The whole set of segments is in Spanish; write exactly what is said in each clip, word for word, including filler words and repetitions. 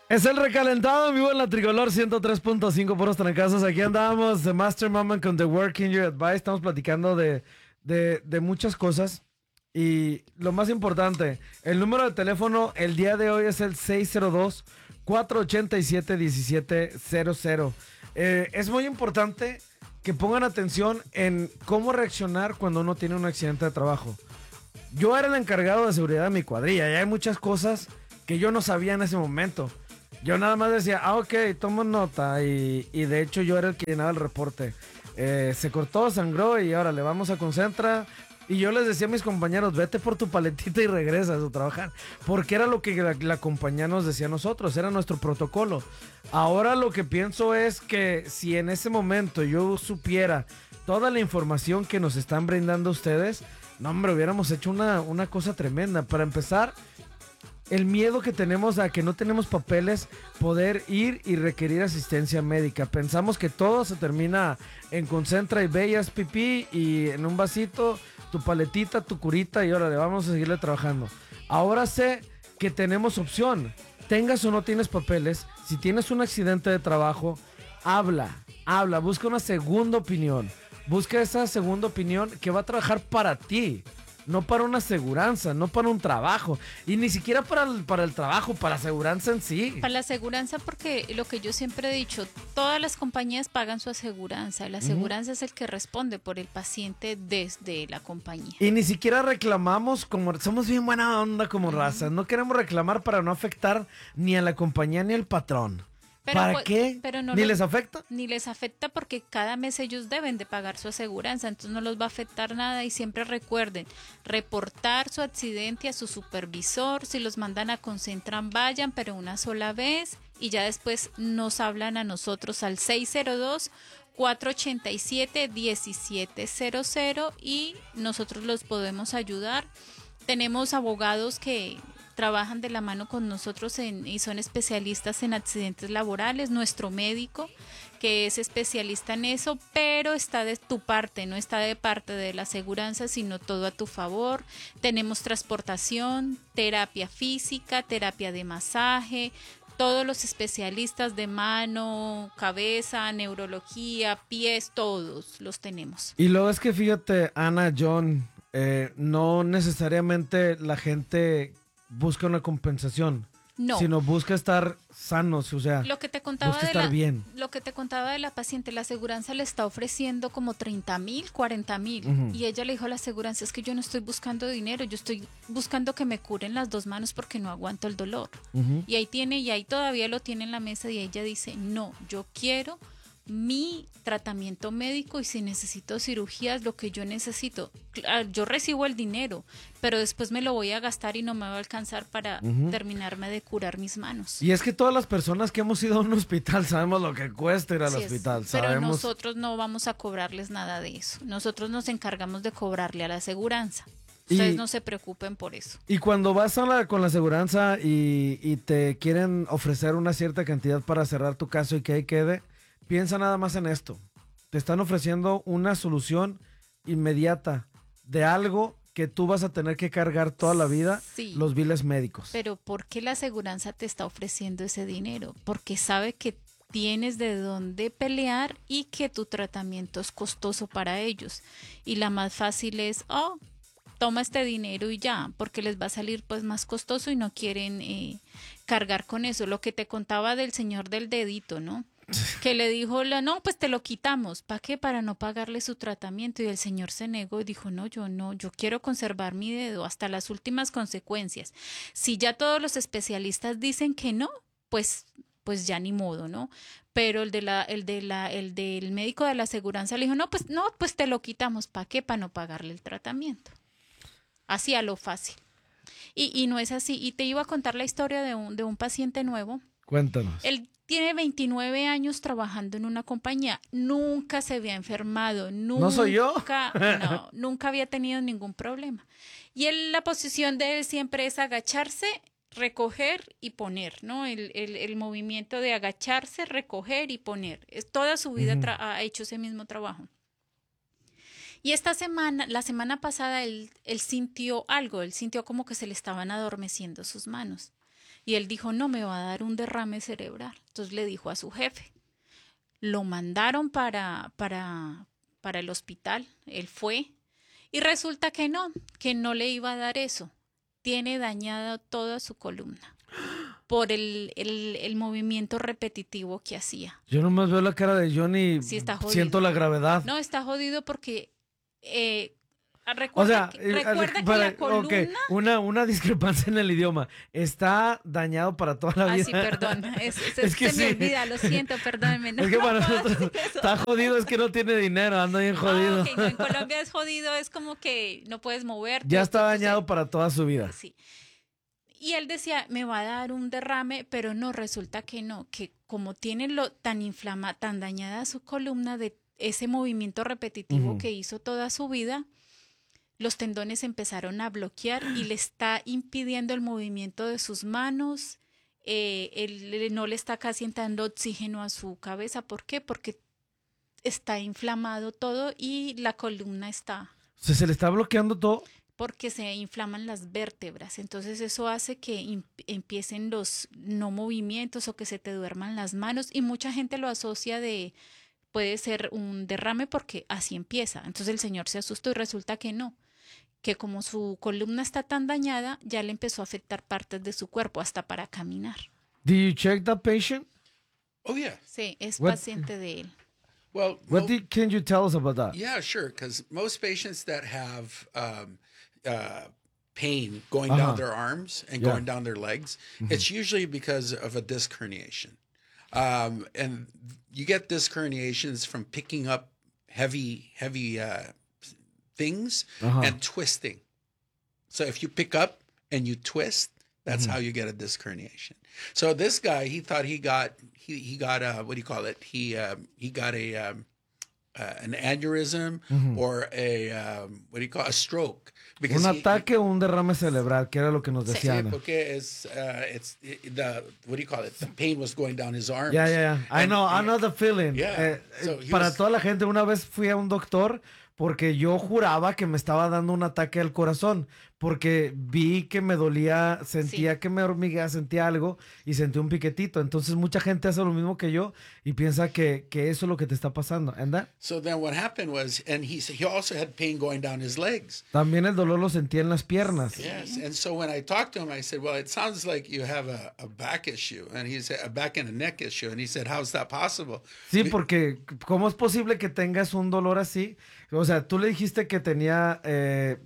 Es el recalentado en vivo en la Tricolor ciento tres punto cinco puros trancazos. Aquí andamos, The Master Moment con The Work in Your Advice. Estamos platicando de, de, de muchas cosas. Y lo más importante, el número de teléfono el día de hoy es el seis cero dos, cuatro ocho siete, uno siete cero cero. Eh, es muy importante que pongan atención en cómo reaccionar cuando uno tiene un accidente de trabajo. Yo era el encargado de seguridad de mi cuadrilla y hay muchas cosas que yo no sabía en ese momento. Yo nada más decía, ah, ok, tomo nota. Y, y de hecho yo era el que llenaba el reporte. Eh, se cortó, sangró y ahora le vamos a Concentra. Y yo les decía a mis compañeros, vete por tu paletita y regresas a trabajar. Porque era lo que la, la compañía nos decía a nosotros, era nuestro protocolo. Ahora lo que pienso es que si en ese momento yo supiera toda la información que nos están brindando ustedes, no, hombre, hubiéramos hecho una, una cosa tremenda. Para empezar, el miedo que tenemos a que no tenemos papeles, poder ir y requerir asistencia médica. Pensamos que todo se termina en Concentra y bellas pipí y en un vasito, tu paletita, tu curita y ahora le vamos a seguirle trabajando. Ahora sé que tenemos opción. Tengas o no tienes papeles, si tienes un accidente de trabajo, habla, habla, busca una segunda opinión. Busca esa segunda opinión que va a trabajar para ti. No para una aseguranza, no para un trabajo. Y ni siquiera para el, para el trabajo, para la aseguranza en sí. Para la aseguranza, porque lo que yo siempre he dicho, todas las compañías pagan su aseguranza. La aseguranza uh-huh. es el que responde por el paciente desde la compañía. Y ni siquiera reclamamos, como somos bien buena onda como uh-huh. raza. No queremos reclamar para no afectar ni a la compañía ni al patrón. Pero, ¿para qué? Pero no ¿Ni los, les afecta? Ni les afecta porque cada mes ellos deben de pagar su aseguranza, entonces no los va a afectar nada. Y siempre recuerden, reportar su accidente a su supervisor. Si los mandan a Concentran, vayan, pero una sola vez. Y ya después nos hablan a nosotros al seis cero dos, cuatro ocho siete, uno siete cero cero y nosotros los podemos ayudar. Tenemos abogados que trabajan de la mano con nosotros en, y son especialistas en accidentes laborales, nuestro médico que es especialista en eso, pero está de tu parte, no está de parte de la aseguranza, sino todo a tu favor. Tenemos transportación, terapia física, terapia de masaje, todos los especialistas de mano, cabeza, neurología, pies, todos los tenemos. Y luego es que fíjate, Ana, John, eh, no necesariamente la gente busca una compensación, no, sino busca estar sanos, o sea, lo que te contaba busca de estar la, bien. Lo que te contaba de la paciente, la aseguranza le está ofreciendo como treinta mil, cuarenta mil, uh-huh. y ella le dijo a la aseguranza, es que yo no estoy buscando dinero, yo estoy buscando que me curen las dos manos porque no aguanto el dolor. Uh-huh. Y ahí tiene, y ahí todavía lo tiene en la mesa y ella dice, no, yo quiero mi tratamiento médico y si necesito cirugías, lo que yo necesito, yo recibo el dinero, pero después me lo voy a gastar y no me va a alcanzar para uh-huh. terminarme de curar mis manos. Y es que todas las personas que hemos ido a un hospital sabemos lo que cuesta ir al sí hospital. Es, pero sabemos... nosotros no vamos a cobrarles nada de eso. Nosotros nos encargamos de cobrarle a la aseguranza. Ustedes y, no se preocupen por eso. Y cuando vas a la, con la aseguranza y, y te quieren ofrecer una cierta cantidad para cerrar tu caso y que ahí quede, piensa nada más en esto. Te están ofreciendo una solución inmediata de algo que tú vas a tener que cargar toda la vida, sí, los biles médicos. Pero ¿por qué la aseguranza te está ofreciendo ese dinero? Porque sabe que tienes de dónde pelear y que tu tratamiento es costoso para ellos. Y la más fácil es, oh, toma este dinero y ya, porque les va a salir pues más costoso y no quieren eh, cargar con eso. Lo que te contaba del señor del dedito, ¿no? Que le dijo, no, pues te lo quitamos. ¿Para qué? Para no pagarle su tratamiento. Y el señor se negó y dijo, no, yo no, yo quiero conservar mi dedo hasta las últimas consecuencias. Si ya todos los especialistas dicen que no, pues, pues ya ni modo, ¿no? Pero el de la, el de la, el del médico de la aseguranza le dijo, no, pues no, pues te lo quitamos. ¿Para qué? Para no pagarle el tratamiento. Así a lo fácil. Y, y no es así. Y te iba a contar la historia de un, de un paciente nuevo. Cuéntanos. Él tiene veintinueve años trabajando en una compañía. Nunca se había enfermado. Nunca, ¿No soy yo? No, nunca había tenido ningún problema. Y él, la posición de él siempre es agacharse, recoger y poner, ¿no? El, el, el movimiento de agacharse, recoger y poner. Es, toda su vida uh-huh. tra- ha hecho ese mismo trabajo. Y esta semana, la semana pasada, él, él sintió algo. Él sintió como que se le estaban adormeciendo sus manos. Y él dijo, no, me va a dar un derrame cerebral. Entonces le dijo a su jefe. Lo mandaron para, para, para el hospital. Él fue. Y resulta que no, que no le iba a dar eso. Tiene dañada toda su columna por el, el, el movimiento repetitivo que hacía. Yo nomás veo la cara de Johnny y Sí, está jodido. siento la gravedad. No, está jodido porque eh, O recuerda, sea, que, eh, recuerda que para- la columna... ok, una, una discrepancia en el idioma. Está dañado para toda la Ah, vida. sí, perdón. Es, es- Es que se me sí. olvida, lo siento, perdónenme. No, Es que no para puedo nosotros hacer eso. está jodido, es que no tiene dinero, anda bien jodido. Ah, ok, no, en Colombia es jodido, es como que no puedes moverte. Ya o está tú- dañado para toda su vida. Sí. Y él decía, me va a dar un derrame, pero no, resulta que no, que como tiene lo tan inflama, tan dañada su columna de ese movimiento repetitivo Ujú. que hizo toda su vida, los tendones empezaron a bloquear y le está impidiendo el movimiento de sus manos, eh, él no le está casi entrando oxígeno a su cabeza. ¿Por qué? Porque está inflamado todo y la columna está, O sea, se le está bloqueando todo. porque se inflaman las vértebras. Entonces eso hace que em- empiecen los no movimientos o que se te duerman las manos y mucha gente lo asocia de, puede ser un derrame porque así empieza. Entonces el señor se asustó y resulta que no, que como su columna está tan dañada, ya le empezó a afectar partes de su cuerpo hasta para caminar. Did you check that patient? Oh yeah. Sí, es What- paciente de él. Well, What mo- did, can you tell us about that? yeah, sure. Because most patients that have um, uh, pain going Uh-huh. down their arms and Yeah. going down their legs, it's usually because of a disc herniation. Um, and you get disc herniations from picking up heavy, heavy uh, things Uh-huh. and twisting. So if you pick up and you twist, that's how you get a disc herniation. So this guy, he thought he got he he got a what do you call it? He um, he got a um, uh, an aneurysm or a um, what do you call it? A stroke because Un he- ataque o un derrame cerebral, que era lo que nos he- decía sí, Ana. porque it's uh, it's the what do you call it? The pain was going down his arms. Ya, ya, ya. I And- know, I and- know the feeling. Yeah. Eh, So he para was- toda la gente, una vez fui a un doctor porque yo juraba que me estaba dando un ataque al corazón, porque vi que me dolía, sentía Sí. que me hormigueaba, sentía algo y sentí un piquetito. Entonces mucha gente hace lo mismo que yo y piensa que, que eso es lo que te está pasando. ¿And that? So then what happened was, and he he also had pain going down his legs. También el dolor lo sentía en las piernas. Yes, and so when I talked to him, I said, "Well, it sounds like you have a, a back issue," and he said, "A back and a neck issue," and he said, "How's that possible?" Sí, Be- porque ¿cómo es posible que tengas un dolor así? O sea, tú le dijiste que tenía eh,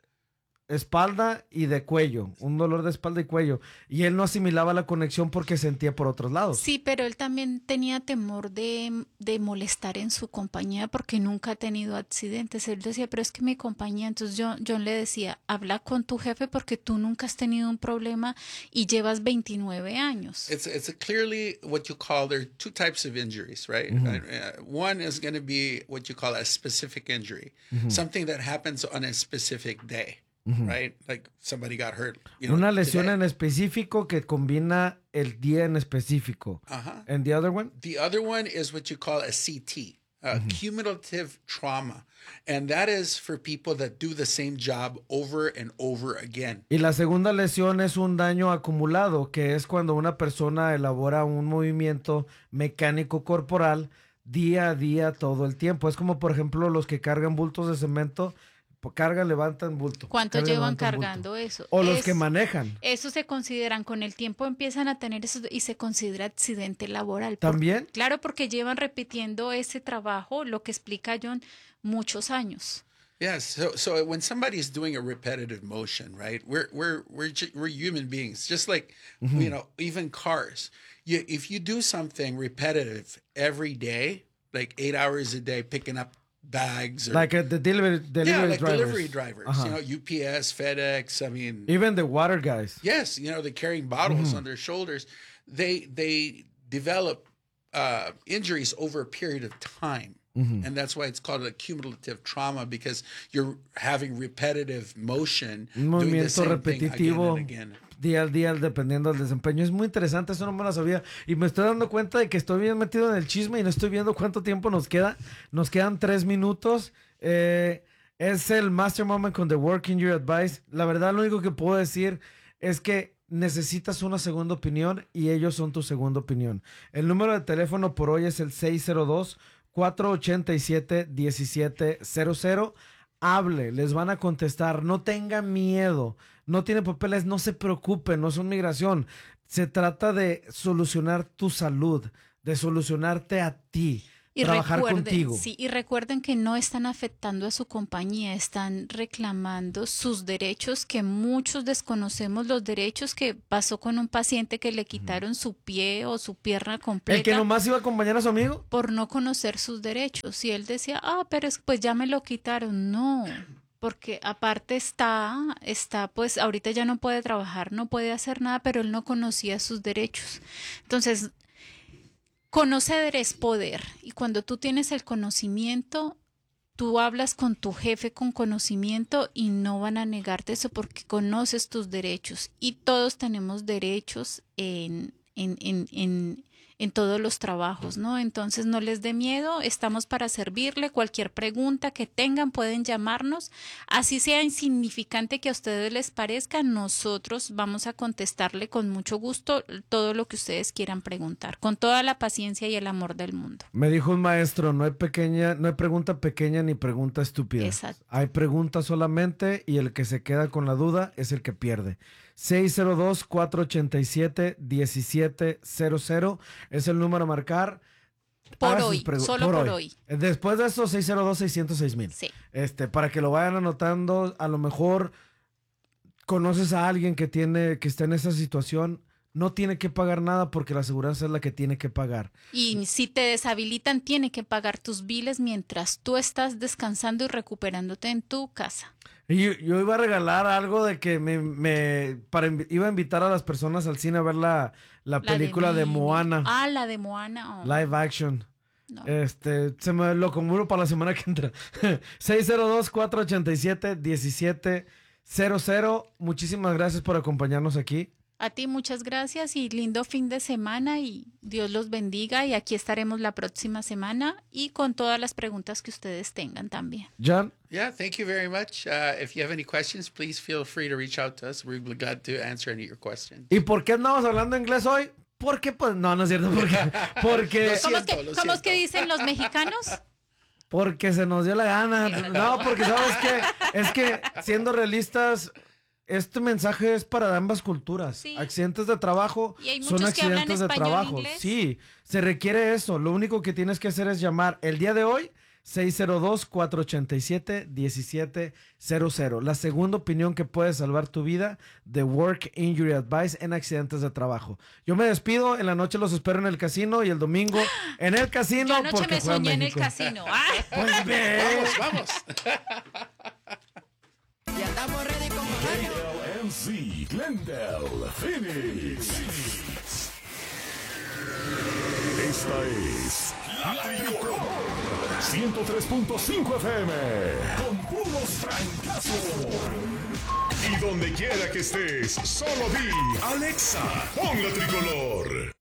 espalda y de cuello, un dolor de espalda y cuello, y él no asimilaba la conexión porque sentía por otros lados. Sí, pero él también tenía temor de, de molestar en su compañía porque nunca ha tenido accidentes. Él decía, pero es que mi compañía, entonces yo, John le decía, habla con tu jefe porque tú nunca has tenido un problema y llevas veintinueve años. It's it's a clearly what you call there are two types of injuries, right? Uh, one is going to be what you call a specific injury, something that happens on a specific day, right? Like somebody got hurt. You know, Una lesión today. en específico que combina el día en específico. Uh-huh. And the other one? The other one is what you call a C T, uh, cumulative trauma. And that is for people that do the same job over and over again. Y la segunda lesión es un daño acumulado, que es cuando una persona elabora un movimiento mecánico corporal día a día todo el tiempo. Es como, por ejemplo, los que cargan bultos de cemento, po- cargan, levantan bulto. ¿Cuánto cargan, llevan levantan bulto. cargando eso? O los Es- que manejan. Eso se consideran, con el tiempo empiezan a tener eso y se considera accidente laboral. Por- ¿También? Claro, porque llevan repitiendo ese trabajo, lo que explica John, muchos años. Yes. So, so when somebody's doing a repetitive motion, right? We're we're we're ju- we're human beings, just like you know, even cars. You, if you do something repetitive every day, like eight hours a day, picking up bags or Like uh, the delivery, delivery yeah, like drivers. delivery drivers, Ajá. you know, U P S, FedEx. I mean, Even the water guys. yes, you know, they're carrying bottles on their shoulders. They they develop uh, injuries over a period of time. And that's why it's called a cumulative trauma, because you're having repetitive motion, Un doing the movimiento same thing again repetitivo and again. día al día dependiendo del desempeño. Es muy interesante, eso no me lo sabía. Y me estoy dando cuenta de que estoy bien metido en el chisme y no estoy viendo cuánto tiempo nos queda. Nos quedan tres minutos. Eh, es el Master Moment con The Work in Your Advice. La verdad, lo único que puedo decir es que necesitas una segunda opinión y ellos son tu segunda opinión. El número de teléfono por hoy es el seis cero dos, cuatro ocho siete, uno siete cero cero. Hable, les van a contestar. No tengan miedo. No tiene papeles, no se preocupen, no son migración. Se trata de solucionar tu salud, de solucionarte a ti. Y trabajar recuerden, contigo. Sí, y recuerden que no están afectando a su compañía, están reclamando sus derechos, que muchos desconocemos los derechos que pasó con un paciente que le quitaron su pie o su pierna completa. El que nomás iba a acompañar a su amigo. Por no conocer sus derechos. Y él decía, ah, pero es, pues ya me lo quitaron. No, porque aparte está, está, pues ahorita ya no puede trabajar, no puede hacer nada, pero él no conocía sus derechos. Entonces, conocer es poder, y cuando tú tienes el conocimiento, tú hablas con tu jefe con conocimiento y no van a negarte eso porque conoces tus derechos, y todos tenemos derechos en, en, en, en, en todos los trabajos, ¿no? Entonces no les dé miedo, estamos para servirle. Cualquier pregunta que tengan pueden llamarnos, así sea insignificante que a ustedes les parezca, nosotros vamos a contestarle con mucho gusto todo lo que ustedes quieran preguntar, con toda la paciencia y el amor del mundo. Me dijo un maestro, no hay pequeña, no hay pregunta pequeña ni pregunta estúpida. Exacto. Hay preguntas solamente y el que se queda con la duda es el que pierde. seis cero dos, cuatro ocho siete, uno siete cero cero es el número a marcar. Por Haga sus hoy, pregu- solo por hoy. Después de eso, seis cero dos, seis cero seis mil. Sí. Este, para que lo vayan anotando, a lo mejor conoces a alguien que tiene, que está en esa situación, no tiene que pagar nada porque la aseguranza es la que tiene que pagar. Y si te deshabilitan, tiene que pagar tus biles mientras tú estás descansando y recuperándote en tu casa. Y yo, yo iba a regalar algo de que me, me para, invi- iba a invitar a las personas al cine a ver la, la, La película de, Minnie. Moana, Ah, la de Moana. oh. live action. No. Este, se me lo conmuro para la semana que entra. seis cero dos, cuatro ocho siete, uno siete cero cero. Muchísimas gracias por acompañarnos aquí. A ti muchas gracias y lindo fin de semana y Dios los bendiga, y aquí estaremos la próxima semana y con todas las preguntas que ustedes tengan también. John. Yeah, thank you very much. Uh, if you have any questions, please feel free to reach out to us. We're glad to answer any of your questions. ¿Y por qué andamos hablando inglés hoy? Porque, pues, no, no es cierto. Porque, porque, Lo ¿Cómo es siento, que, lo cómo es que siento. dicen los mexicanos? porque se nos dio la gana. No, porque sabes que es que siendo realistas, este mensaje es para ambas culturas. Sí. Accidentes de trabajo Y hay son muchos que hablan accidentes de español, trabajo. inglés. Sí, se requiere eso. Lo único que tienes que hacer es llamar el día de hoy seis cero dos, cuatro ocho siete, uno siete cero cero. La segunda opinión que puede salvar tu vida, de Work Injury Advice en accidentes de trabajo. Yo me despido, en la noche los espero en el casino y el domingo en el casino. Yo anoche porque me juega soñé en el México. casino. ¡Ay! Pues ve. Vamos, vamos. Y andamos ready con K L M C, Glendale, Phoenix. Esta es La Tricolor ciento tres punto cinco F M con puros francazos. Y donde quiera que estés, solo di Alexa, pon La Tricolor.